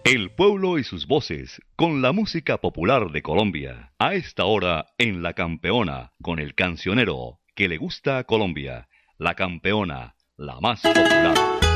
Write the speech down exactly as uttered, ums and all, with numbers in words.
El pueblo y sus voces, con la música popular de Colombia. A esta hora, en La Campeona, con el cancionero que le gusta a Colombia. La Campeona, la más popular.